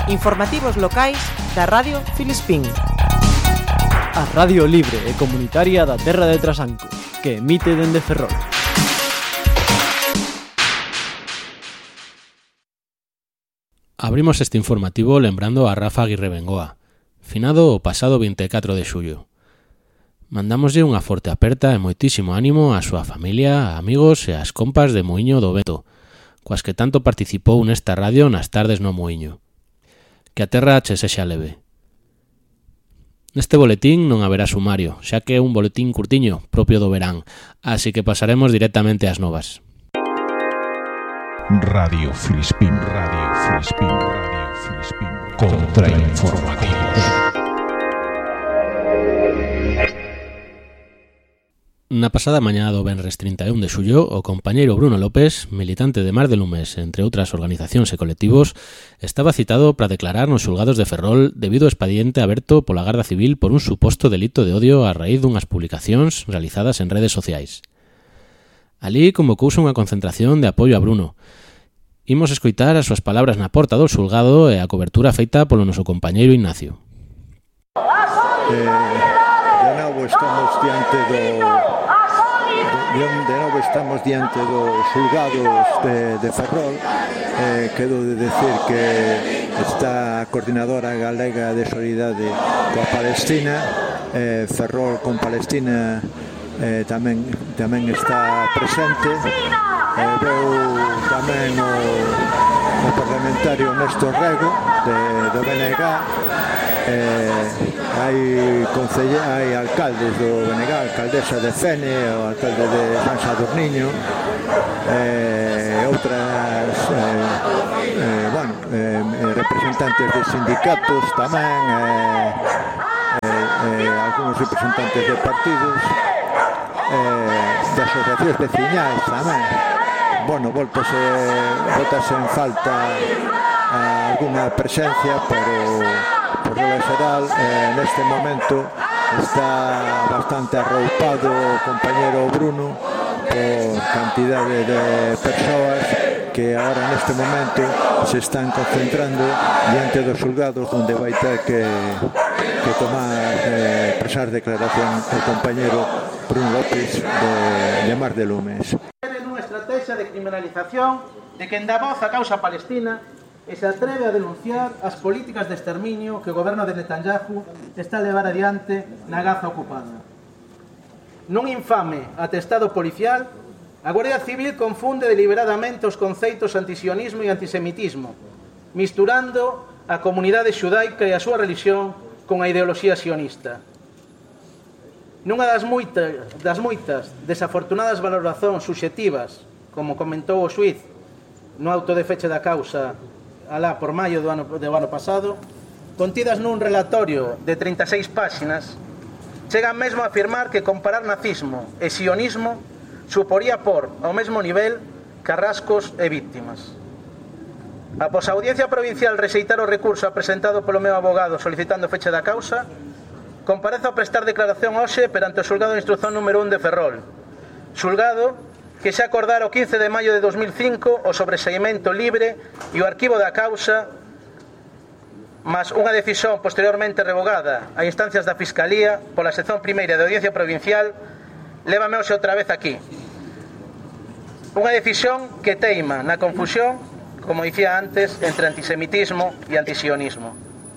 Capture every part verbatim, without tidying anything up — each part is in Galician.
Informativos locais da Radio Filispín. A radio libre e comunitaria da terra de Trasanco, que emite dende Ferrol. Abrimos este informativo lembrando a Rafa Aguirre Bengoa, finado o pasado vinte e catro de xullo. Mandámoslle unha forte aperta e moitísimo ánimo á súa familia, a amigos e ás compas de Muiño do Beto, coas que tanto participou nesta radio nas tardes no Muiño. Que a terra che sexa leve. Neste boletín non haberá sumario, xa que é un boletín curtiño, propio do verán, así que pasaremos directamente ás novas. Radio Filispín, Radio Filispín, Radio Filispín, contrainformativos. Na pasada mañá do venres trinta e un de xullo, o compañeiro Bruno López, militante de Mar de Lumes, entre outras organizacións e colectivos, estaba citado para declarar nos xulgados de Ferrol debido ao expediente aberto pola Garda Civil por un suposto delito de odio a raíz dunhas publicacións realizadas en redes sociais. Alí convocouse unha concentración de apoio a Bruno. Imos escoitar as súas palabras na porta do xulgado e a cobertura feita polo noso compañeiro Ignacio. Eh, de novo estamos diante do de, de novo estamos diante dos xulgados de, de Ferrol. Eh, quero de decir que está a Coordinadora Galega de Solidariedade coa Palestina, eh, Ferrol con Palestina eh, tamén tamén está presente. Eh, veu tamén o, o parlamentario Néstor Rego de, do B N G. Eh, hai, concelle, hai alcaldes do B N G, alcaldesa de Fene, o alcalde de San Sadurniño, eh, outras eh, eh, bueno, eh, representantes de sindicatos tamén, eh, eh, eh, algunos representantes de partidos, eh, de asociacións veciñais tamén. Bueno, voltase, voltase en falta a alguna presencia, pero por regla xeral, eh, neste momento está bastante arroupado o compañero Bruno por cantidade de persoas que agora neste momento se están concentrando diante dos xulgados onde vai ter que, que tomar, eh, presar declaración o compañero Bruno López de, de Mar de Lumes. Estrategia de criminalización de quen dá voz á causa palestina e se atreve a denunciar as políticas de exterminio que o goberno de Netanyahu está a levar adiante na Gaza ocupada. Nun infame atestado policial, a Guardia Civil confunde deliberadamente os conceitos antisionismo e antisemitismo, misturando a comunidade xudaica e a súa religión con a ideoloxía sionista. Nunha das moitas, das moitas desafortunadas valoracións subxectivas, como comentou o xuíz no auto de feche da causa alá por maio do ano, do ano pasado, contidas nun relatorio de trinta e seis páxinas, chegan mesmo a afirmar que comparar nazismo e sionismo suporía por ao mesmo nivel carrascos e víctimas. Após a Audiencia Provincial rexeitar o recurso apresentado polo meu abogado solicitando feche da causa, comparezo a prestar declaración hoxe perante o xulgado de instrucción número un de Ferrol, xulgado que xa acordara o quince de maio de dos mil cinco o sobreseimento libre e o arquivo da causa, mas unha decisión posteriormente revogada a instancias da Fiscalía pola sección primeira da Audiencia Provincial, lévame hoxe outra vez aquí. Unha decisión que teima na confusión, como dicía antes, entre antisemitismo e antisionismo.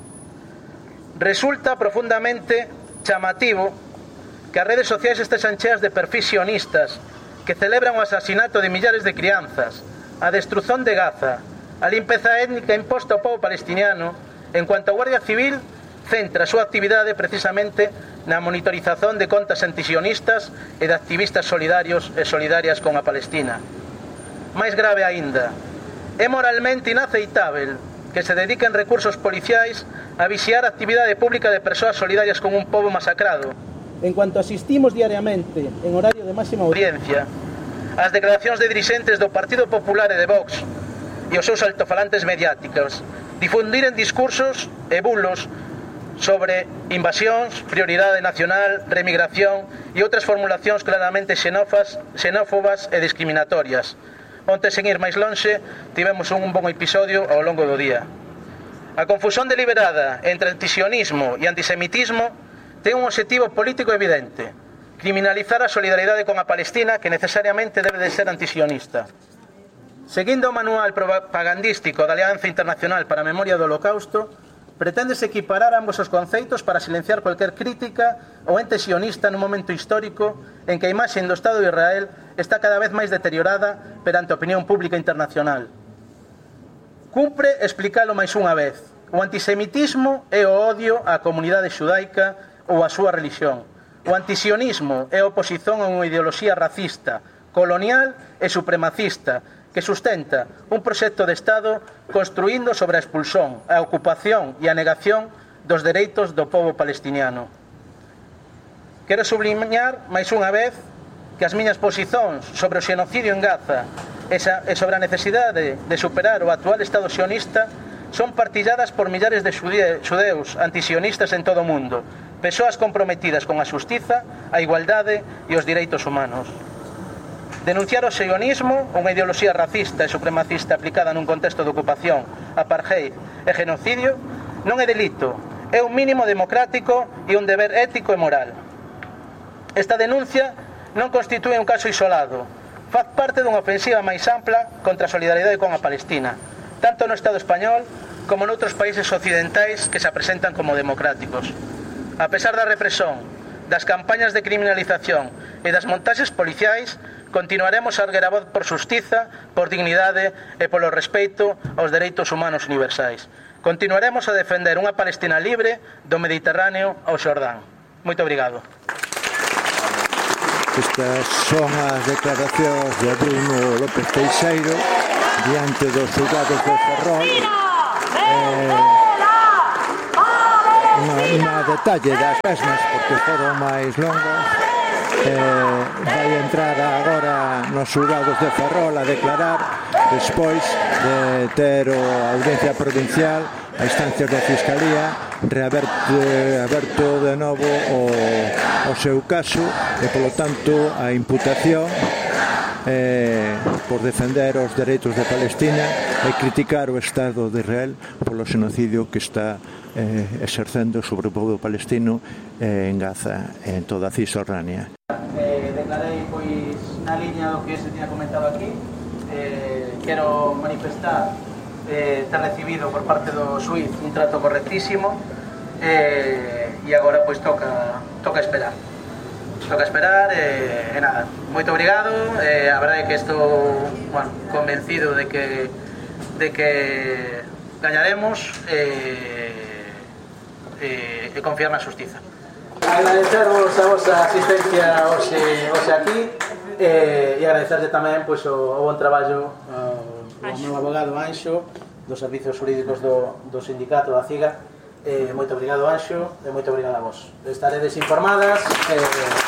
Resulta profundamente chamativo que as redes sociais estexan cheas de perfis sionistas que celebran o asasinato de millares de crianzas, a destrución de Gaza, a limpeza étnica imposta ao povo palestiniano, en cuanto a Guardia Civil centra a súa actividade precisamente na monitorización de contas antisionistas e de activistas solidarios e solidarias con a Palestina. Mais grave aínda, é moralmente inaceitável que se dediquen recursos policiais a vixiar a actividade pública de persoas solidarias con un pobo masacrado. En cuanto asistimos diariamente, en horario de máxima audiencia, ás declaracións de dirixentes do Partido Popular e de Vox e os seus altofalantes mediáticos, difundiren discursos e bulos sobre invasións, prioridade nacional, remigración e outras formulacións claramente xenófas, xenófobas e discriminatorias. Onte, sen ir máis lonxe, tivemos un bon episodio ao longo do día. A confusión deliberada entre antisionismo e antisemitismo ten un objetivo político evidente: criminalizar a solidaridade con a Palestina, que necesariamente debe de ser antisionista. Seguindo o manual propagandístico da Alianza Internacional para a Memoria do Holocausto, preténdese equiparar ambos os conceitos para silenciar cualquier crítica ao ente sionista nun momento histórico en que a imaxe do Estado de Israel está cada vez máis deteriorada perante a opinión pública internacional. Cumpre explicalo máis unha vez: o antisemitismo é o odio á comunidade xudaica ou á súa religión. O antisionismo é a oposición a unha ideoloxía racista, colonial e supremacista que sustenta un proxecto de Estado construíndo sobre a expulsión, a ocupación e a negación dos dereitos do pobo palestiniano. Quero subliñar máis unha vez que as miñas posicións sobre o xenocidio en Gaza e sobre a necesidade de superar o actual Estado sionista son partilladas por millares de xudeus antisionistas en todo o mundo, persoas comprometidas con a xustiza, a igualdade e os direitos humanos. Denunciar o sionismo, unha ideoloxía racista e supremacista aplicada nun contexto de ocupación, apartheid e genocidio, non é delito, é un mínimo democrático e un deber ético e moral. Esta denuncia non constitúe un caso isolado, faz parte dunha ofensiva máis ampla contra a solidaridade con a Palestina, tanto no Estado español como noutros países occidentais que se presentan como democráticos. A pesar da represión, das campañas de criminalización e das montaxes policiais, continuaremos a erguer a voz por xustiza, por dignidade e polo respeito aos dereitos humanos universais. Continuaremos a defender unha Palestina libre do Mediterráneo ao Xordán. Moito obrigado. Estas son as declaracións de Bruno López Teixeiro diante dos xulgados de Ferrol. Eh, unha detalle das mesmas, porque foron máis longas. Eh, vai entrar agora nos xulgados de Ferrol a declarar despois de ter a audiencia provincial a instancias da Fiscalía reaberto aberto de novo o, o seu caso e polo tanto a imputación eh, por defender os dereitos de Palestina e criticar o Estado de Israel polo xenocidio que está eh, exercendo sobre o pobo palestino eh, en Gaza e en toda a Cisjordania. Eh, declarei pois na liña do que se tinha comentado aquí. Eh, quero manifestar eh, ter recibido por parte do xuiz un trato correctísimo eh, e agora pois toca toca esperar toca esperar e eh, nada, moito obrigado. Eh, a verdade é que estou, bueno, convencido de que de que gañaremos eh, eh, e confiar na xustiza. Agradecervos a vosa asistencia hoxe, hoxe aquí eh, e agradecerlle tamén pois, o, o bon traballo ao, ao meu abogado Anxo dos servicios jurídicos do, do sindicato da CIGA. Eh, moito obrigado, Anxo, e moito obrigado a vos. Estaredes informadas. Eh,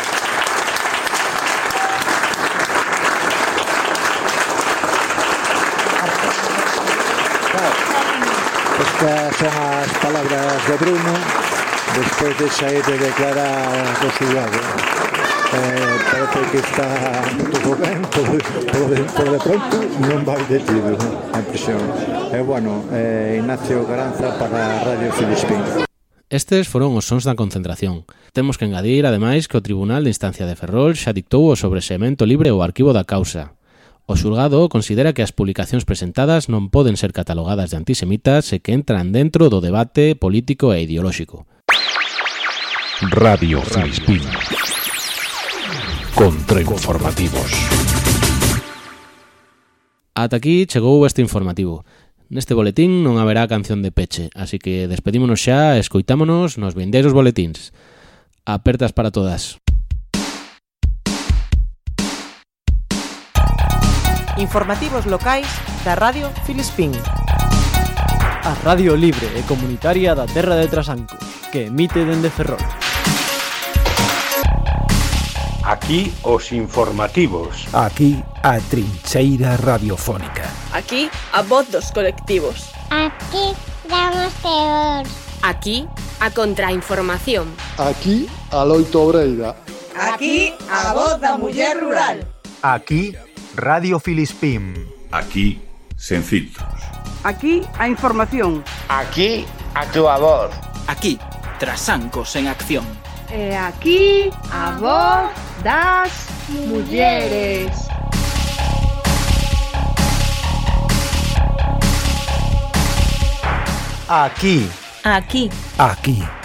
Estas son as palabras de Bruno despois de sair de declarar do xulgado. Eh, parece que está todo ben, todo, todo de, todo de pronto non vai detido a prisión. E eh, bueno, eh, Ignacio Garanza para Radio Filispín. Estes foron os sons da concentración. Temos que engadir, ademais, que o Tribunal de Instancia de Ferrol xa dictou o sobreseemento libre ao arquivo da causa. O xulgado considera que as publicacións presentadas non poden ser catalogadas de antisemitas e que entran dentro do debate político e ideolóxico. Radio Filispín. Contrainformativos. Ata aquí chegou este informativo. Neste boletín non haberá canción de peche, así que despedímonos xa e escoitámonos nos vindeiros boletíns. Apertas para todas. Informativos locais da Radio Filispín. A radio libre e comunitaria da Terra de Trasancos, que emite dende Ferrol. Aquí os informativos. Aquí a trincheira radiofónica. Aquí a voz dos colectivos. Aquí damos teor. Aquí a contrainformación. Aquí a loito obreira. Aquí a voz da muller rural. Aquí Radio Filispín. Aquí sen filtros. Aquí a información Aquí a túa voz. Aquí, Trasancos en acción. E aquí a voz das mulleres. Aquí. Aquí. Aquí.